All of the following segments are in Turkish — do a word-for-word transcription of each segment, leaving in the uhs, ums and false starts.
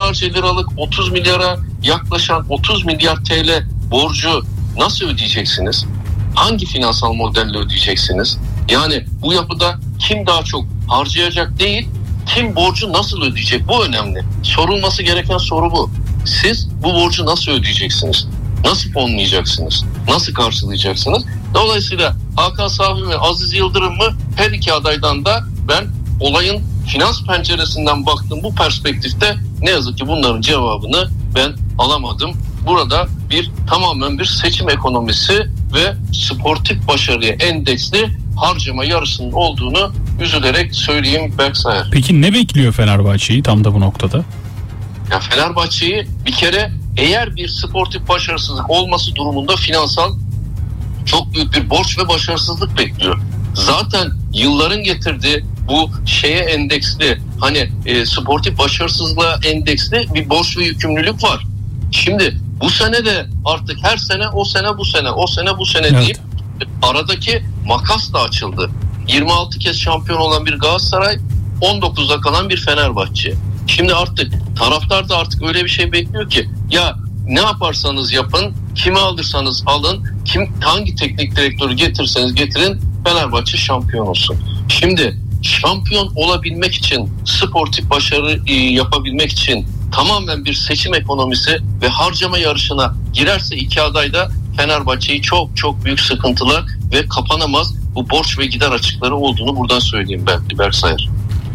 milyarlarca liralık otuz milyara yaklaşan otuz milyar T L borcu nasıl ödeyeceksiniz? Hangi finansal modelle ödeyeceksiniz? Yani bu yapıda kim daha çok harcayacak değil, kim borcu nasıl ödeyecek? Bu önemli. Sorulması gereken soru bu. Siz bu borcu nasıl ödeyeceksiniz? Nasıl fonlayacaksınız? Nasıl karşılayacaksınız? Dolayısıyla Hakan Safi mi, Aziz Yıldırım mı, her iki adaydan da ben olayın finans penceresinden baktım. Bu perspektifte ne yazık ki bunların cevabını ben alamadım. Burada bir tamamen bir seçim ekonomisi ve sportif başarıya endeksli harcama yarışının olduğunu üzülerek söyleyeyim Berk Sayar. Peki ne bekliyor Fenerbahçe'yi tam da bu noktada? Ya Fenerbahçe'yi bir kere eğer bir sportif başarısızlık olması durumunda finansal çok büyük bir borç ve başarısızlık bekliyor. Zaten yılların getirdiği bu şeye endeksli hani e, sportif başarısızlığa endeksli bir borç ve yükümlülük var. Şimdi bu sene de artık her sene o sene bu sene o sene bu sene evet. deyip aradaki makas da açıldı. yirmi altı kez şampiyon olan bir Galatasaray, on dokuzda kalan bir Fenerbahçe. Şimdi artık taraftar da artık öyle bir şey bekliyor ki ya ne yaparsanız yapın, kimi alırsanız alın, kim hangi teknik direktörü getirseniz getirin Fenerbahçe şampiyon olsun. Şimdi şampiyon olabilmek için, sportif başarı e, yapabilmek için tamamen bir seçim ekonomisi ve harcama yarışına girerse iki aday da Fenerbahçe'yi çok çok büyük sıkıntılar ve kapanamaz bu borç ve gider açıkları olduğunu buradan söyleyeyim ben Berk Sayar.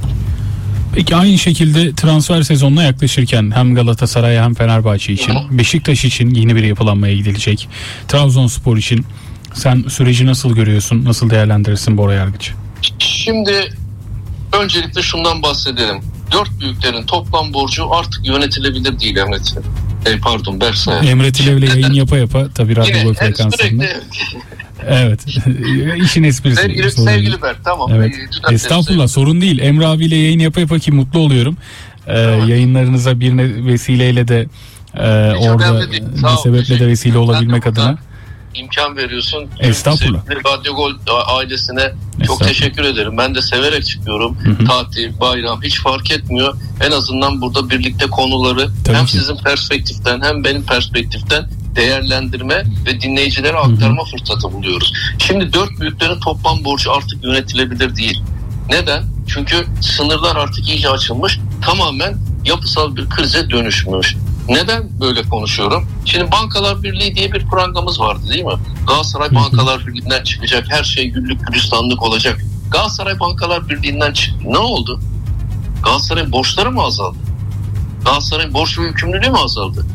Peki aynı şekilde transfer sezonuna yaklaşırken hem Galatasaray hem Fenerbahçe için, Beşiktaş için yeni bir yapılanmaya gidilecek. Trabzonspor için sen süreci nasıl görüyorsun? Nasıl değerlendirirsin Bora Yargıç? Şimdi öncelikle şundan bahsedelim. Dört büyüklerin toplam borcu artık yönetilebilir değil Emre Tilev. E, pardon Berk Sayar. Emre Tilev'le yayın yapa yapa tabii radyo boy frekansında. Evet. İşin esprisi. Sevgili, sevgili Berk tamam. Evet. Estağfurullah sorun değil. Emre abiyle yayın yapa yapa ki mutlu oluyorum. Ee, tamam. Yayınlarınıza bir vesileyle de e, orada bir sebeple de vesile olabilmek adına imkan veriyorsun. Estağfurullah. Radyo Gol ailesine çok teşekkür ederim. Ben de severek çıkıyorum. Hı hı. Tatil, bayram hiç fark etmiyor. En azından burada birlikte konuları Tabii hem ki. sizin perspektiften hem benim perspektiften değerlendirme ve dinleyicilere aktarma hı hı. fırsatı buluyoruz. Şimdi dört büyüklerin toplam borcu artık yönetilebilir değil. Neden? Çünkü sınırlar artık iyice açılmış. Tamamen yapısal bir krize dönüşmüş. Neden böyle konuşuyorum? Şimdi Bankalar Birliği diye bir programımız vardı değil mi? Galatasaray hı hı. Bankalar Birliği'nden çıkacak. Her şey güllük gülistanlık olacak. Galatasaray Bankalar Birliği'nden çıktı. Ne oldu? Galatasaray'ın borçları mı azaldı? Galatasaray'ın borç ve yükümlülüğü mü azaldı?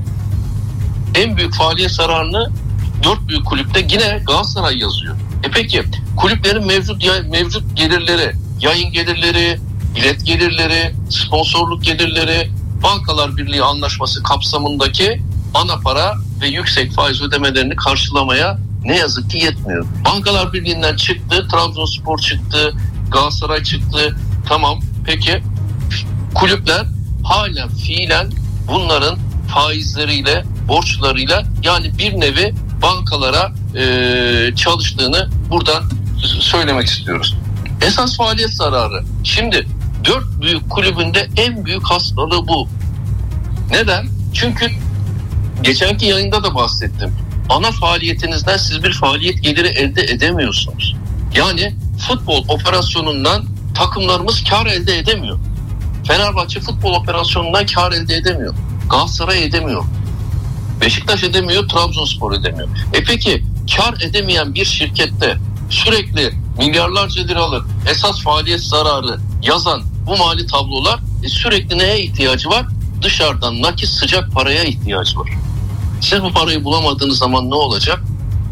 En büyük faaliyet zararını dört büyük kulüpte yine Galatasaray yazıyor. E peki kulüplerin mevcut mevcut gelirleri, yayın gelirleri, bilet gelirleri, sponsorluk gelirleri, Bankalar Birliği anlaşması kapsamındaki ana para ve yüksek faiz ödemelerini karşılamaya ne yazık ki yetmiyor. Bankalar Birliği'nden çıktı, Trabzonspor çıktı, Galatasaray çıktı. Tamam. Peki kulüpler halen fiilen bunların faizleriyle, borçlarıyla yani bir nevi bankalara e, çalıştığını buradan söylemek istiyoruz. Esas faaliyet zararı. Şimdi dört büyük kulübünde en büyük hastalığı bu. Neden? Çünkü geçenki yayında da bahsettim. Ana faaliyetinizden siz bir faaliyet geliri elde edemiyorsunuz. Yani futbol operasyonundan takımlarımız kar elde edemiyor. Fenerbahçe futbol operasyonundan kar elde edemiyor. Galatasaray edemiyor. Beşiktaş edemiyor, Trabzonspor edemiyor. E peki kar edemeyen bir şirkette sürekli milyarlarca liralık esas faaliyet zararı yazan bu mali tablolar e sürekli neye ihtiyacı var? Dışarıdan nakit sıcak paraya ihtiyacı var. Siz bu parayı bulamadığınız zaman ne olacak?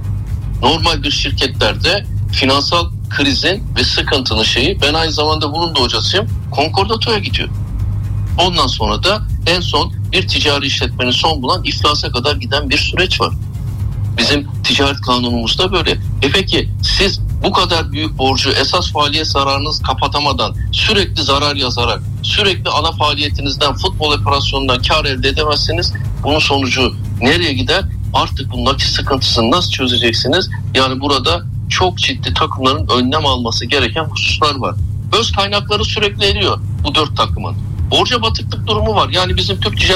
Normal bir şirketlerde finansal krizin ve sıkıntının şeyi, ben aynı zamanda bunun da hocasıyım, konkordatoya gidiyor. Ondan sonra da en son bir ticari işletmenin son bulan iflasa kadar giden bir süreç var. Bizim ticaret kanunumuzda böyle. E peki siz bu kadar büyük borcu esas faaliyet zararınızı kapatamadan sürekli zarar yazarak sürekli ana faaliyetinizden futbol operasyonundan kar elde edemezseniz bunun sonucu nereye gider? Artık bu nakit sıkıntısını nasıl çözeceksiniz? Yani burada çok ciddi takımların önlem alması gereken hususlar var. Öz kaynakları sürekli eriyor bu dört takımın. Borca batıklık durumu var. Yani bizim Türk ticaret